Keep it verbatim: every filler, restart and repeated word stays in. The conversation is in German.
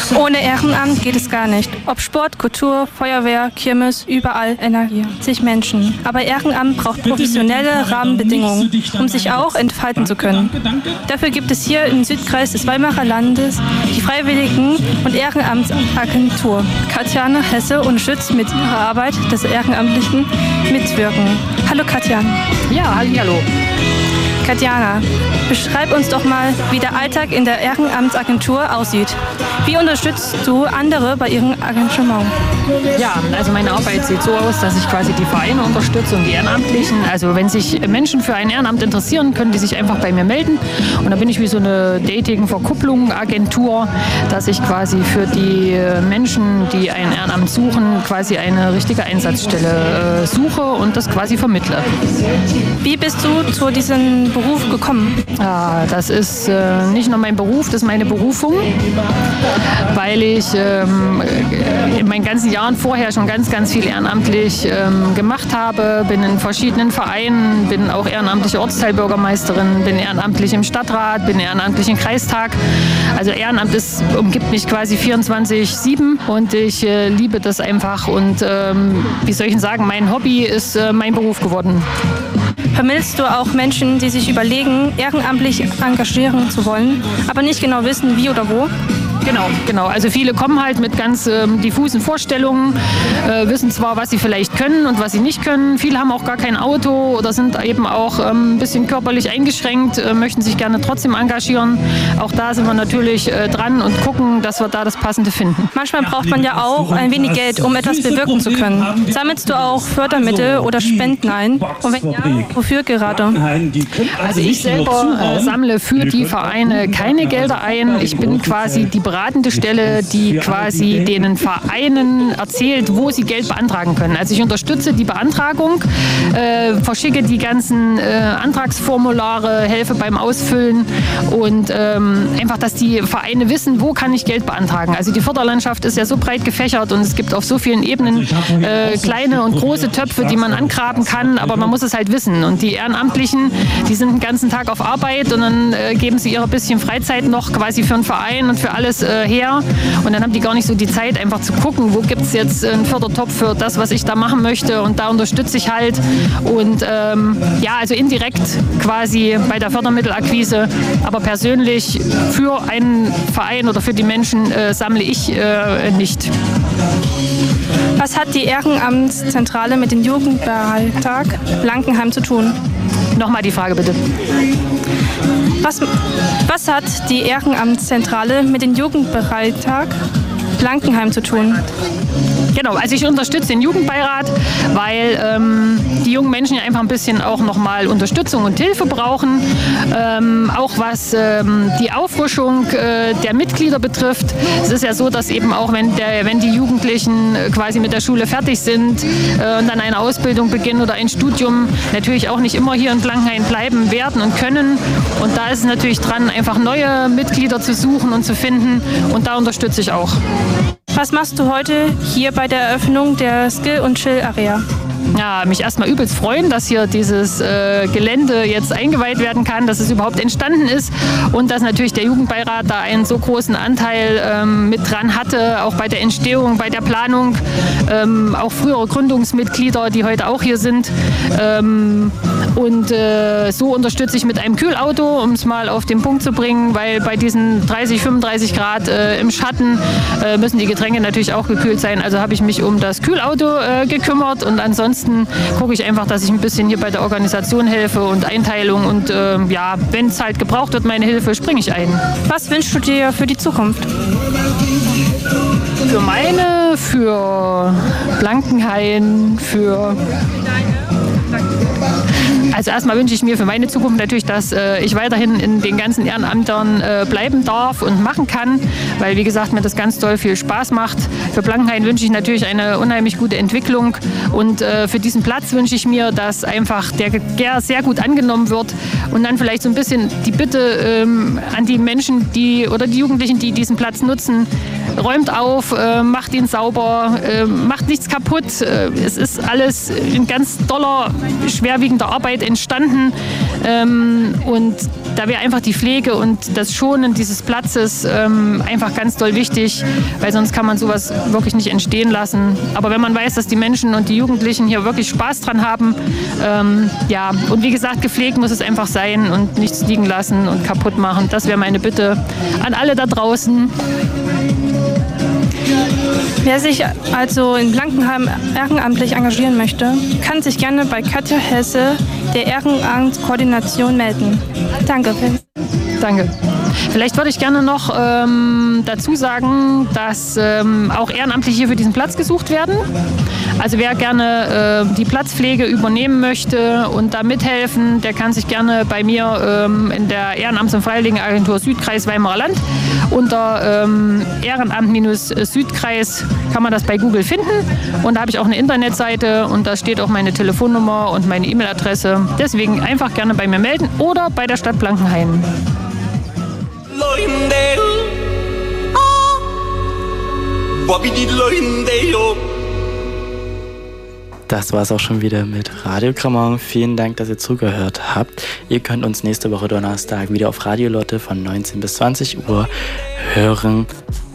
Ohne Ehrenamt geht es gar nicht. Ob Sport, Kultur, Feuerwehr, Kirmes, überall engagieren sich Menschen. Aber Ehrenamt braucht professionelle Rahmenbedingungen, um sich auch entfalten zu können. Dafür gibt es hier im Südkreis des Weimarer Landes die Freiwilligen- und Ehrenamtsagentur. Katjana Hesse unterstützt mit ihrer Arbeit des ehrenamtlichen Mitwirken. Hallo Katjana. Ja, hallo. Katjana, beschreib uns doch mal, wie der Alltag in der Ehrenamtsagentur aussieht. Wie unterstützt du andere bei ihrem Engagement? Ja, also meine Arbeit sieht so aus, dass ich quasi die Vereine unterstütze und die Ehrenamtlichen. Also wenn sich Menschen für ein Ehrenamt interessieren, können die sich einfach bei mir melden. Und dann bin ich wie so eine Dating-Verkupplung-Agentur, dass ich quasi für die Menschen, die ein Ehrenamt suchen, quasi eine richtige Einsatzstelle äh, suche und das quasi vermittle. Wie bist du zu diesem Beruf gekommen? Ja, das ist äh, nicht nur mein Beruf, das ist meine Berufung, weil ich ähm, in meinen ganzen Jahren vorher schon ganz, ganz viel ehrenamtlich ähm, gemacht habe, bin in verschiedenen Vereinen, bin auch ehrenamtliche Ortsteilbürgermeisterin, bin ehrenamtlich im Stadtrat, bin ehrenamtlich im Kreistag. Also Ehrenamt ist, umgibt mich quasi vierundzwanzig sieben und ich äh, liebe das einfach und ähm, wie soll ich denn sagen, mein Hobby ist äh, mein Beruf geworden. Vermittelst du auch Menschen, die sich überlegen, ehrenamtlich engagieren zu wollen, aber nicht genau wissen, wie oder wo? Genau, genau. Also viele kommen halt mit ganz ähm, diffusen Vorstellungen, äh, wissen zwar, was sie vielleicht können und was sie nicht können. Viele haben auch gar kein Auto oder sind eben auch ähm, ein bisschen körperlich eingeschränkt, äh, möchten sich gerne trotzdem engagieren. Auch da sind wir natürlich äh, dran und gucken, dass wir da das Passende finden. Manchmal braucht man ja auch ein wenig Geld, um etwas bewirken zu können. Sammelst du auch Fördermittel oder Spenden ein? Und wenn ja, wofür gerade? Also ich selber äh, sammle für die Vereine keine Gelder ein. Ich bin quasi die beratende Stelle, die quasi den Vereinen erzählt, wo sie Geld beantragen können. Also ich unterstütze die Beantragung, äh, verschicke die ganzen äh, Antragsformulare, helfe beim Ausfüllen und ähm, einfach, dass die Vereine wissen, wo kann ich Geld beantragen. Also die Förderlandschaft ist ja so breit gefächert und es gibt auf so vielen Ebenen äh, kleine und große Töpfe, die man angraben kann, aber man muss es halt wissen. Und die Ehrenamtlichen, die sind den ganzen Tag auf Arbeit und dann äh, geben sie ihre bisschen Freizeit noch quasi für einen Verein und für alles äh, her. Und dann haben die gar nicht so die Zeit, einfach zu gucken, wo gibt es jetzt einen Fördertopf für das, was ich da machen möchte. Und da unterstütze ich halt. Und ähm, ja, also indirekt quasi bei der Fördermittelakquise, aber persönlich für einen Verein oder für die Menschen äh, sammle ich äh, nicht. Was hat die Ehrenamtszentrale mit dem Jugendbeitrag Blankenheim zu tun? Nochmal die Frage bitte. Was, was hat die Ehrenamtszentrale mit dem Jugendbeitrag Blankenheim zu tun? Genau, also ich unterstütze den Jugendbeirat, weil ähm, die jungen Menschen ja einfach ein bisschen auch nochmal Unterstützung und Hilfe brauchen. Ähm, auch was ähm, die Auffrischung äh, der Mitglieder betrifft. Es ist ja so, dass eben auch wenn, der, wenn die Jugendlichen quasi mit der Schule fertig sind äh, und dann eine Ausbildung beginnen oder ein Studium, natürlich auch nicht immer hier in Blankenheim bleiben werden und können. Und da ist es natürlich dran, einfach neue Mitglieder zu suchen und zu finden. Und da unterstütze ich auch. Was machst du heute hier bei der Eröffnung der Skill- und Chill-Area? Ja, mich erstmal übelst freuen, dass hier dieses äh, Gelände jetzt eingeweiht werden kann, dass es überhaupt entstanden ist und dass natürlich der Jugendbeirat da einen so großen Anteil ähm, mit dran hatte, auch bei der Entstehung, bei der Planung, ähm, auch frühere Gründungsmitglieder, die heute auch hier sind. Ähm, und äh, so unterstütze ich mit einem Kühlauto, um es mal auf den Punkt zu bringen, weil bei diesen dreißig, fünfunddreißig Grad äh, im Schatten äh, müssen die Getränke natürlich auch gekühlt sein. Also habe ich mich um das Kühlauto äh, gekümmert und ansonsten gucke ich einfach, dass ich ein bisschen hier bei der Organisation helfe und Einteilung und äh, ja, wenn es halt gebraucht wird, meine Hilfe, springe ich ein. Was wünschst du dir für die Zukunft? Für meine, für Blankenhain, für... Also erstmal wünsche ich mir für meine Zukunft natürlich, dass äh, ich weiterhin in den ganzen Ehrenamtern äh, bleiben darf und machen kann, weil wie gesagt mir das ganz doll viel Spaß macht. Für Blankenhain wünsche ich natürlich eine unheimlich gute Entwicklung und äh, für diesen Platz wünsche ich mir, dass einfach der, der sehr gut angenommen wird und dann vielleicht so ein bisschen die Bitte ähm, an die Menschen, die oder die Jugendlichen, die diesen Platz nutzen, räumt auf, äh, macht ihn sauber, äh, macht nichts kaputt. Äh, es ist alles in ganz doller, schwerwiegender Arbeit entstanden ähm, und da wäre einfach die Pflege und das Schonen dieses Platzes ähm, einfach ganz doll wichtig, weil sonst kann man sowas wirklich nicht entstehen lassen. Aber wenn man weiß, dass die Menschen und die Jugendlichen hier wirklich Spaß dran haben, ähm, ja, und wie gesagt, gepflegt muss es einfach sein und nichts liegen lassen und kaputt machen. Das wäre meine Bitte an alle da draußen. Wer sich also in Blankenheim ehrenamtlich engagieren möchte, kann sich gerne bei Katja Hesse, der Ehrenamtskoordination, melden. Danke. Danke. Vielleicht würde ich gerne noch ähm, dazu sagen, dass ähm, auch Ehrenamtliche hier für diesen Platz gesucht werden. Also wer gerne äh, die Platzpflege übernehmen möchte und da mithelfen, der kann sich gerne bei mir ähm, in der Ehrenamts- und Freiwilligenagentur Südkreis Weimarer Land unter ähm, Ehrenamt-Südkreis kann man das bei Google finden. Und da habe ich auch eine Internetseite und da steht auch meine Telefonnummer und meine E-Mail-Adresse. Deswegen einfach gerne bei mir melden oder bei der Stadt Blankenheim. Das war es auch schon wieder mit Radio Kramon. Vielen Dank, dass ihr zugehört habt. Ihr könnt uns nächste Woche Donnerstag wieder auf Radio Lotte von neunzehn bis zwanzig Uhr hören.